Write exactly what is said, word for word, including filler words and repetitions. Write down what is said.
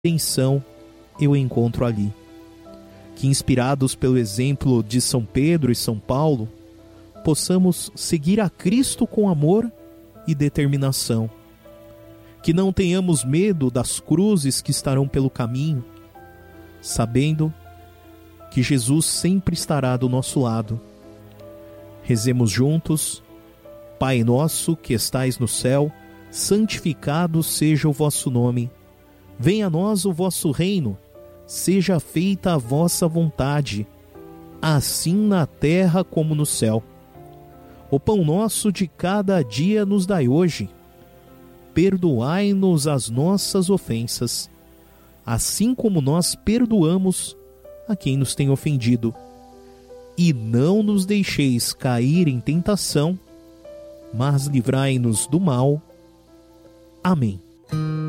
redenção eu encontro ali. Que, inspirados pelo exemplo de São Pedro e São Paulo, possamos seguir a Cristo com amor e determinação. Que não tenhamos medo das cruzes que estarão pelo caminho, sabendo que Jesus sempre estará do nosso lado. Rezemos juntos. Pai nosso que estais no céu, santificado seja o vosso nome. Venha a nós o vosso reino. Seja feita a vossa vontade, assim na terra como no céu. O pão nosso de cada dia nos dai hoje. Perdoai-nos as nossas ofensas, assim como nós perdoamos a quem nos tem ofendido. E não nos deixeis cair em tentação, mas livrai-nos do mal. Amém.